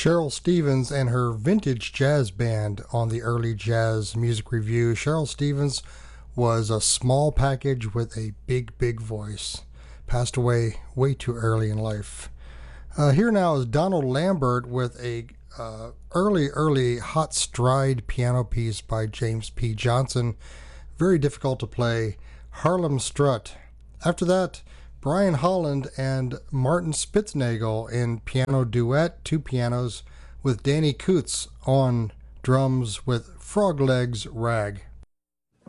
Cheryl Stevens and her vintage jazz band on the early jazz music review. Cheryl Stevens was a small package with a big, big voice. Passed away way too early in life. Here now is Donald Lambert with a early hot stride piano piece by James P. Johnson. Very difficult to play. Harlem Strut. After that, Brian Holland and Martin Spitznagel in piano duet, two pianos, with Danny Koontz on drums with Frog Legs Rag.